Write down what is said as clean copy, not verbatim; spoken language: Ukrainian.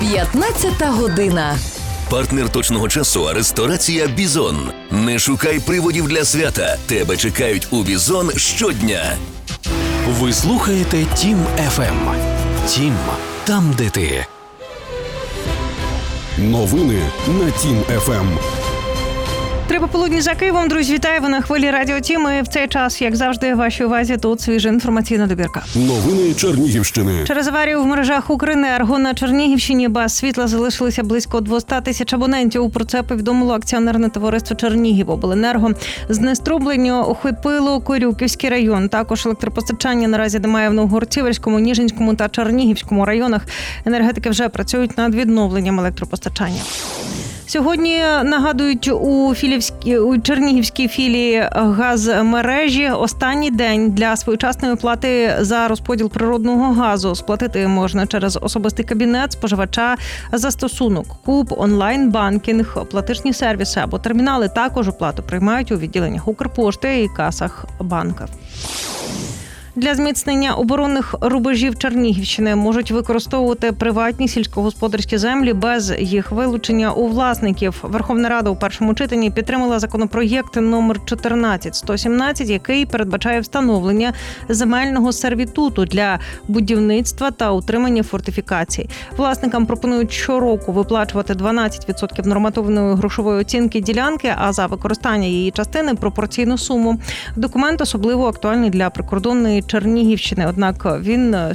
15 година. Партнер точного часу – ресторація «Бізон». Не шукай приводів для свята. Тебе чекають у «Бізон» щодня. Ви слухаєте Тім ФМ. Тім – там, де ти. Новини на Тім ФМ. Три пополудні за Києвом. Друзі, вітаю ви на хвилі Радіо Тім. І в цей час, як завжди, в вашій увазі тут свіжа інформаційна добірка. Новини Чернігівщини. Через аварію в мережах «Укренерго» на Чернігівщині без світла залишилися близько 200 тисяч абонентів. Про це повідомило акціонерне товариство «Чернігівобленерго». Знеструблення охопило Корюківський район. Також електропостачання наразі немає в Новгород-Сіверському, Ніжинському та Чернігівському районах. Енергетики вже працюють над відновленням електропостачання. Сьогодні нагадують у Чернігівській філії газмережі останній день для своєчасної плати за розподіл природного газу. Сплатити можна через особистий кабінет споживача, застосунок КУП, онлайн-банкінг, платіжні сервіси або термінали. Також оплату приймають у відділеннях Укрпошти і касах банків. Для зміцнення оборонних рубежів Чернігівщини можуть використовувати приватні сільськогосподарські землі без їх вилучення у власників. Верховна Рада у першому читанні підтримала законопроєкт номер 14117, який передбачає встановлення земельного сервітуту для будівництва та утримання фортифікацій. Власникам пропонують щороку виплачувати 12% нормативної грошової оцінки ділянки, а за використання її частини – пропорційну суму. Документ особливо актуальний для прикордонної Чернігівщини, однак він